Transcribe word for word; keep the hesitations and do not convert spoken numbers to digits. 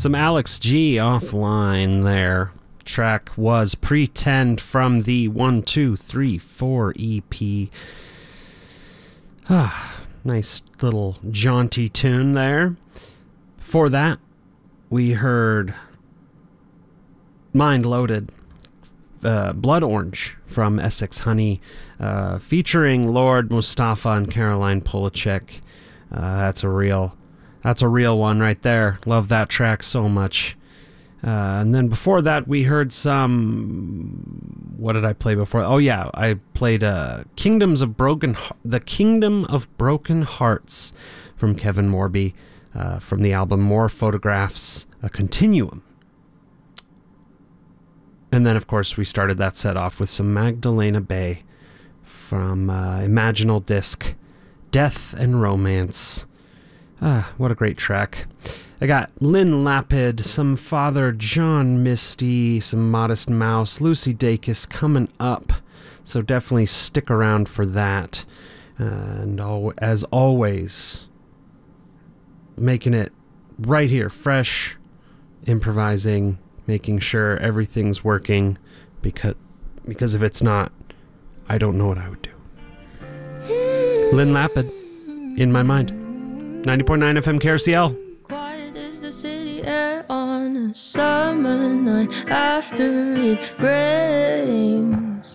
Some Alex G offline there. Track was Pretend from the one two three four E P. Ah, nice little jaunty tune there. Before that, we heard Mind Loaded, uh, Blood Orange from Essex Honey, uh, featuring Lord Mustafa and Caroline Polachek. Uh, that's a real, that's a real one right there. Love that track so much. Uh, and then before that, we heard some. What did I play before? Oh yeah, I played uh, "Kingdoms of Broken," the Kingdom of Broken Hearts from Kevin Morby uh, from the album More Photographs: A Continuum. And then, of course, we started that set off with some Magdalena Bay from uh, Imaginal Disc, Death and Romance. Ah, what a great track. I got Lynn Lapid, some Father John Misty, some Modest Mouse, Lucy Dacus coming up. So definitely stick around for that. Uh, and al- as always, making it right here, fresh, improvising, making sure everything's working, because because if it's not, I don't know what I would do. Lynn Lapid, In My Mind. ninety point nine F M K R C L. Quiet is the city air on a summer night after it rains.